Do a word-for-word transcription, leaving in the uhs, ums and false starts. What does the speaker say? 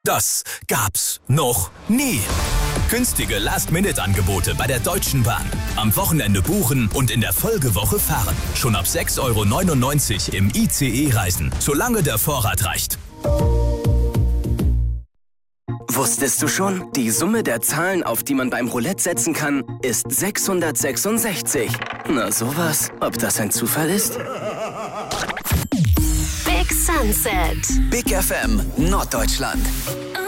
Das gab's noch nie. Günstige Last-Minute-Angebote bei der Deutschen Bahn. Am Wochenende buchen und in der Folgewoche fahren. Schon ab sechs Euro neunundneunzig im I C E-Reisen, solange der Vorrat reicht. Wusstest du schon? Die Summe der Zahlen, auf die man beim Roulette setzen kann, ist sechshundertsechsundsechzig. Na sowas, ob das ein Zufall ist? Big Sunset. Big F M Norddeutschland.